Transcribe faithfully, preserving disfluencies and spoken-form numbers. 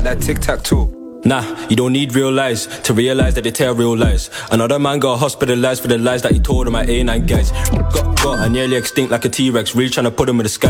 like that tic-tac-toe. Nah, you don't need real lies to realize that they tell real lies. Another man got hospitalized for the lies that he told on my A nine guys. Got, got, I nearly extinct like a T-Rex, really trying to put him in the sky.